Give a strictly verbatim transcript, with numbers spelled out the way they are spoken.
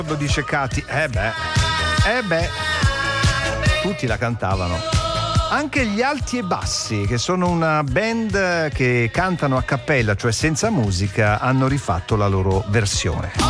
dice Cati. Eh beh, eh beh, tutti la cantavano. Anche gli Alti e Bassi, che sono una band che cantano a cappella, cioè senza musica, hanno rifatto la loro versione.